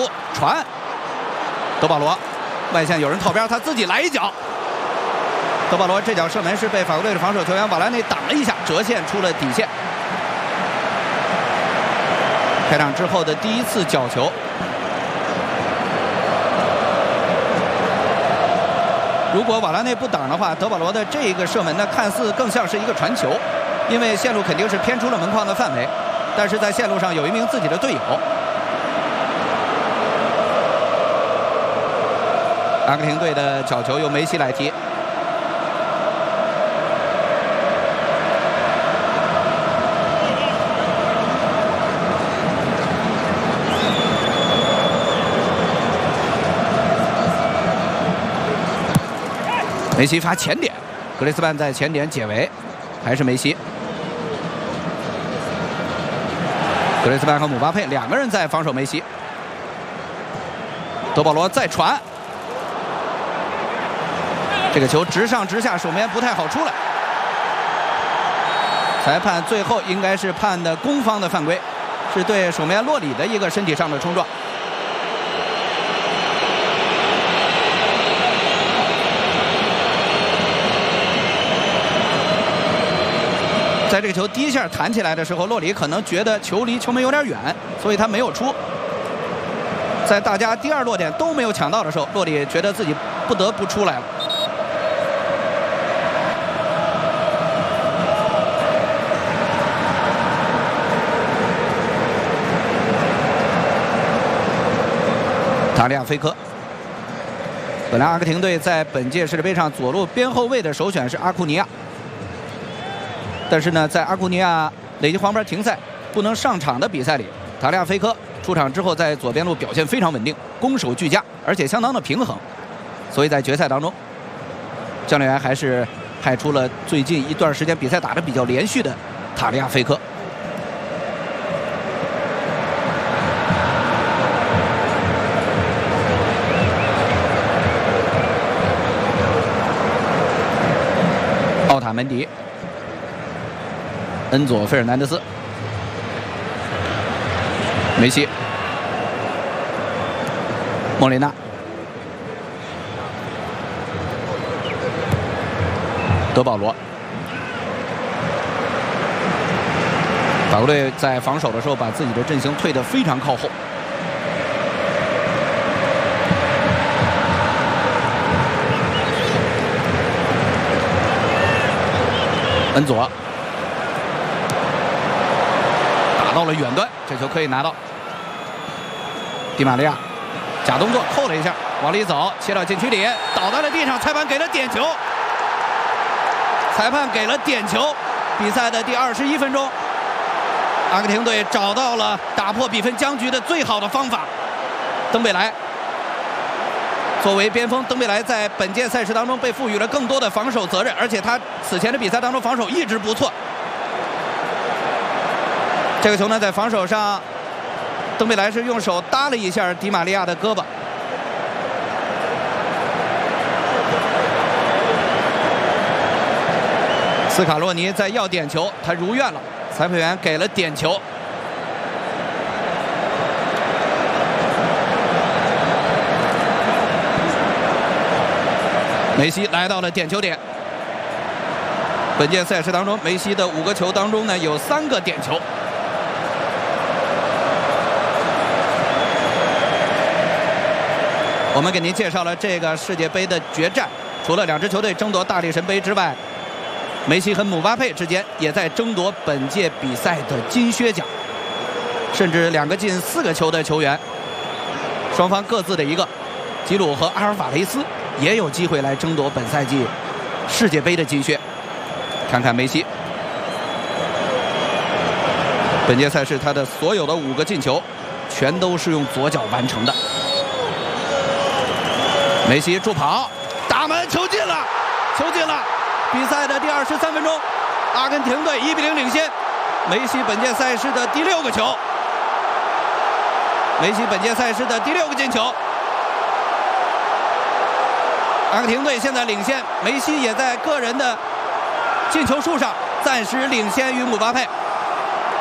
度传，德保罗外线有人套边，他自己来一脚。德保罗这脚射门是被法国队的防守球员瓦拉内挡了一下，折线出了底线。开场之后的第一次角球。如果瓦拉内不挡的话，德保罗的这个射门呢，看似更像是一个传球，因为线路肯定是偏出了门框的范围，但是在线路上有一名自己的队友。阿根廷队的角球由梅西来踢。梅西发前点，格雷斯曼在前点解围，还是梅西。格雷斯曼和姆巴佩两个人在防守梅西。德保罗再传，这个球直上直下，守门员不太好出来。裁判最后应该是判的攻方的犯规，是对守门员洛里的一个身体上的冲撞。在这个球第一下弹起来的时候，洛里可能觉得球离球门有点远，所以他没有出。在大家第二落点都没有抢到的时候，洛里觉得自己不得不出来了。塔利亚菲科。本来阿根廷队在本届世界杯上左路边后卫的首选是阿库尼亚。但是呢，在阿库尼亚累积黄牌停赛不能上场的比赛里，塔利亚菲科出场之后，在左边路表现非常稳定，攻守俱佳，而且相当的平衡。所以在决赛当中，教练员还是派出了最近一段时间比赛打得比较连续的塔利亚菲科。奥塔门迪。恩佐·费尔南德斯，梅西，莫雷纳，德保罗。法国队在防守的时候，把自己的阵型退得非常靠后。恩佐。打到了远端，这球可以拿到。迪玛利亚假动作扣了一下，往里走，切到禁区里，倒在了地上。裁判给了点球，裁判给了点球。比赛的第21分钟，阿根廷队找到了打破比分僵局的最好的方法。登贝莱作为边锋，登贝莱在本届赛事当中被赋予了更多的防守责任，而且他此前的比赛当中防守一直不错。这个球呢，在防守上，登贝莱是用手搭了一下迪玛利亚的胳膊。斯卡洛尼在要点球，他如愿了，裁判员给了点球。梅西来到了点球点。本届赛事当中，梅西的5个球当中呢，有3个点球。我们给您介绍了这个世界杯的决战，除了2支球队争夺大力神杯之外，梅西和姆巴佩之间也在争夺本届比赛的金靴奖，甚至2个进4个球的球员，双方各自的一个，吉鲁和阿尔法雷斯也有机会来争夺本赛季世界杯的金靴。看看梅西，本届赛事他的所有的5个进球，全都是用左脚完成的。梅西助跑，打门，球进了，球进了！比赛的第23分钟，阿根廷队1比0领先。梅西本届赛事的第6个球，梅西本届赛事的第6个进球。阿根廷队现在领先，梅西也在个人的进球数上暂时领先于姆巴佩。